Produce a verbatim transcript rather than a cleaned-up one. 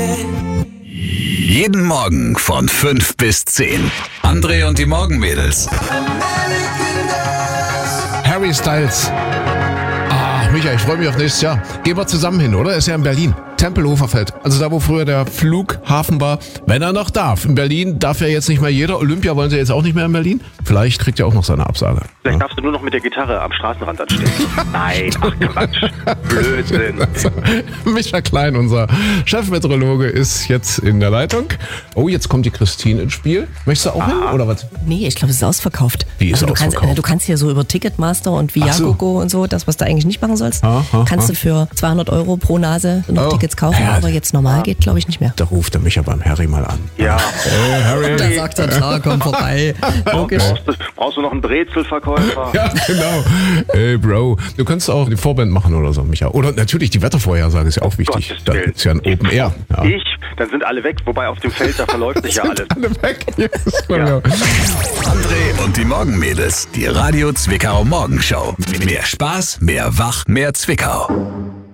Jeden Morgen von fünf bis zehn. André und die Morgenmädels. Harry Styles. Ah, Micha, ich freue mich auf nächstes Jahr. Gehen wir zusammen hin, oder? Ist ja in Berlin. Tempelhofer Feld. Also da, wo früher der Flughafen war. Wenn er noch darf. In Berlin darf ja jetzt nicht mehr jeder. Olympia wollen sie jetzt auch nicht mehr in Berlin. Vielleicht kriegt er auch noch seine Absage. Vielleicht darfst du nur noch mit der Gitarre am Straßenrand anstehen. Nein, ach Quatsch. Blödsinn. Also, Micha Klein, unser Chefmeteorologe, ist jetzt in der Leitung. Oh, jetzt kommt die Christine ins Spiel. Möchtest du auch hin, oder was? Nee, ich glaube, es ist ausverkauft. Wie ist also du ausverkauft? Kannst, äh, du kannst hier so über Ticketmaster und Viagogo so. und so, das, was du eigentlich nicht machen sollst, Ah, ah, kannst ah. du für zweihundert Euro pro Nase noch Oh. Tickets kaufen, Ja. aber jetzt normal geht, glaube ich, nicht mehr. Da ruft der Micha beim Harry mal an. Ja. Hey, Harry. Da sagt er, klar, komm vorbei. Logisch. Brauchst du, brauchst du noch einen Brezelverkäufer? Ja, genau. Hey, Bro. Du kannst auch die Vorband machen oder so, Micha. Oder natürlich die Wettervorhersage ist ja auch wichtig. Gottes Das Willen. ist ja ein Open Air. Ja. Ich? Dann sind alle weg. Wobei auf dem Feld, da verläuft sich ja alles. Alle weg. Yes, Ja. ja. André und die Morgenmädels. Die Radio Zwickau Morgenshow. Mehr Spaß, mehr Wach, mehr Zwickau.